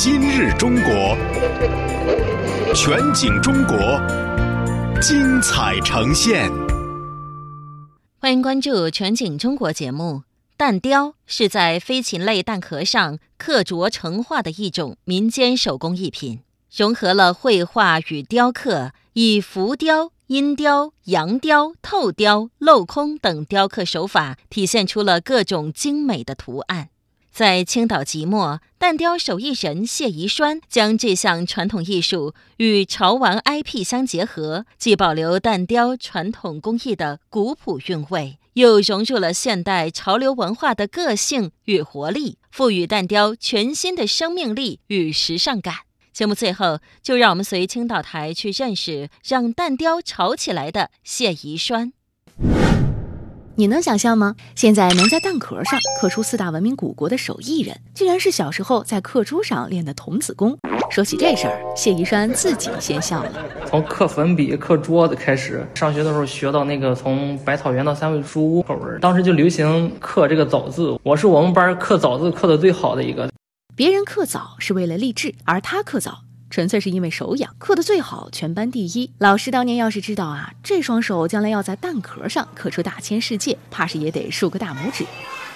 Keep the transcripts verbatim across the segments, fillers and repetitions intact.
今日中国，全景中国，精彩呈现。 欢迎关注全景中国节目。蛋雕是在飞禽类蛋壳上刻琢成画的一种民间手工艺品，融合了绘画与雕刻，以浮雕、阴雕、阳雕、透雕、镂空等雕刻手法，体现出了各种精美的图案。在青岛即墨，蛋雕手艺人谢宜栓将这项传统艺术与潮玩 I P 相结合，既保留蛋雕传统工艺的古朴韵味，又融入了现代潮流文化的个性与活力，赋予蛋雕全新的生命力与时尚感。节目最后，就让我们随青岛台去认识让蛋雕潮起来的谢宜栓。 你能想象吗？现在能在蛋壳上刻出四大文明古国的手艺人，竟然是小时候在课桌上练的童子功。说起这事儿，谢宜栓自己先笑了。 从刻粉笔、刻桌子开始，上学的时候学到那个从百草园到三味书屋口文，当时就流行刻这个枣字，我是我们班刻枣字刻的最好的一个。 别人刻枣是为了励志，而他刻枣纯粹是因为手痒，刻得最好，全班第一。老师当年要是知道啊，这双手将来要在蛋壳上刻出大千世界，怕是也得竖个大拇指。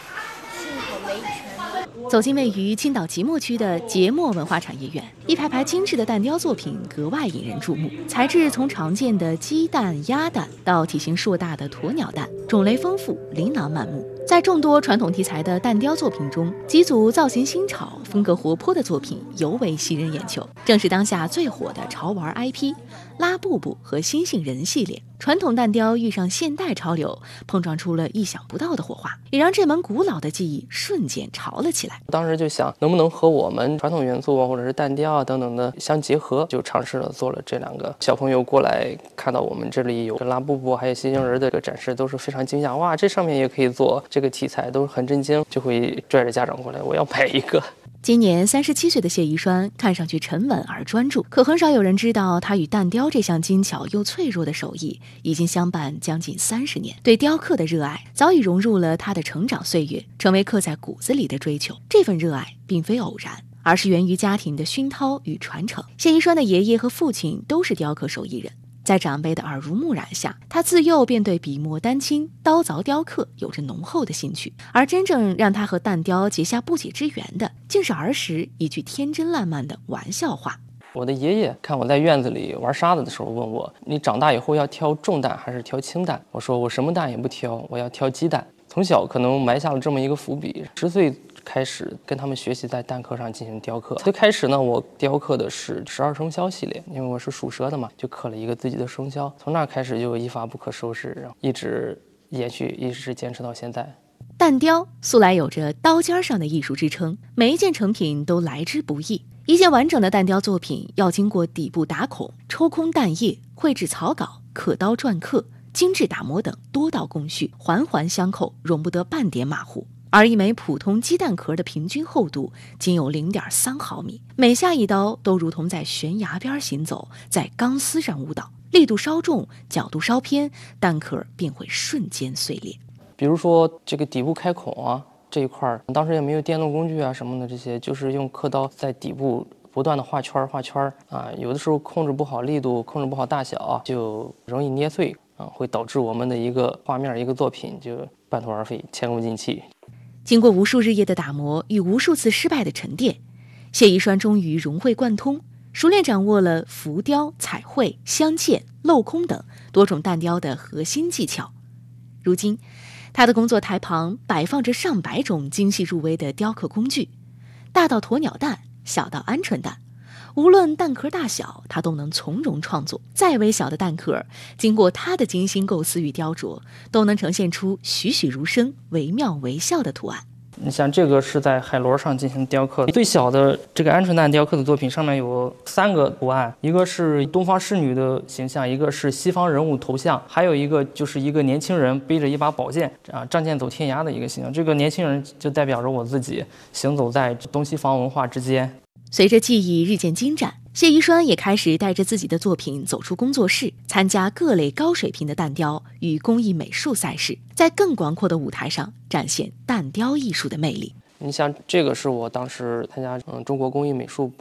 走进位于青岛即墨区的即墨文化产业园，一排排精致的蛋雕作品格外引人注目。材质从常见的鸡蛋、鸭蛋到体型硕大的鸵鸟蛋，种类丰富，琳琅满目。在众多传统题材的蛋雕作品中，几组造型新潮、风格活泼的作品尤为吸人眼球，正是当下最火的潮玩 I P 拉布布和星星人系列。传统蛋雕遇上现代潮流，碰撞出了意想不到的火花，也让这门古老的技艺瞬间潮了起来。 当时就想能不能和我们传统元素啊，或者是蛋雕啊等等的相结合，就尝试了做了这两个。小朋友过来看到我们这里有拉布布还有星星人的展示，都是非常惊讶，哇，这上面也可以做，这个题材都很震惊，就会拽着家长过来，我要买一个。 今年三十七岁的谢宜栓看上去沉稳而专注，可很少有人知道他与蛋雕这项精巧又脆弱的手艺已经相伴将近三十年。对雕刻的热爱早已融入了他的成长岁月，成为刻在骨子里的追求。这份热爱并非偶然，而是源于家庭的熏陶与传承。谢宜栓的爷爷和父亲都是雕刻手艺人，在长辈的耳濡目染下，他自幼便对笔墨丹青、刀凿雕刻有着浓厚的兴趣。而真正让他和蛋雕结下不解之缘的，竟是儿时一句天真烂漫的玩笑话。 我的爷爷看我在院子里玩沙子的时候问我，你长大以后要挑重蛋还是挑轻蛋？我说我什么蛋也不挑，我要挑鸡蛋。从小可能埋下了这么一个伏笔，十岁开始跟他们学习在蛋壳上进行雕刻。最开始呢，我雕刻的是十二生肖系列，因为我是属蛇的嘛，就刻了一个自己的生肖。从那开始就一发不可收拾，然后一直延续，一直坚持到现在。 蛋雕素来有着刀尖上的艺术之称，每一件成品都来之不易。一件完整的蛋雕作品要经过底部打孔、抽空蛋液、绘制草稿、刻刀篆刻、精致打磨等多道工序，环环相扣，容不得半点马虎。而一枚普通鸡蛋壳的平均厚度仅有 零点三毫米，每下一刀都如同在悬崖边行走，在钢丝上舞蹈，力度稍重，角度稍偏，蛋壳便会瞬间碎裂。 比如说这个底部开孔啊这一块，当时也没有电动工具啊什么的，这些就是用刻刀在底部不断的画圈画圈啊，有的时候控制不好力度，控制不好大小，就容易捏碎啊，会导致我们的一个画面一个作品就半途而废，前功尽弃。 经过无数日夜的打磨与无数次失败的沉淀，谢宜栓终于融会贯通，熟练掌握了浮雕、彩绘、镶嵌、镂空等多种蛋雕的核心技巧。如今他的工作台旁摆放着上百种精细入微的雕刻工具，大到鸵鸟蛋，小到鹌鹑蛋，无论蛋壳大小，他都能从容创作。再微小的蛋壳，经过他的精心构思与雕琢，都能呈现出栩栩如生、惟妙惟肖的图案。 你像这个是在海螺上进行雕刻，最小的这个鹌鹑蛋雕刻的作品上面有三个图案，一个是东方侍女的形象，一个是西方人物头像，还有一个就是一个年轻人背着一把宝剑啊，仗剑走天涯的一个形象。这个年轻人就代表着我自己行走在东西方文化之间。 随着技艺日渐精湛，谢宜栓也开始带着自己的作品走出工作室，参加各类高水平的蛋雕与工艺美术赛事，在更广阔的舞台上展现蛋雕艺术的魅力。 你像这个是我当时参加嗯中国工艺美术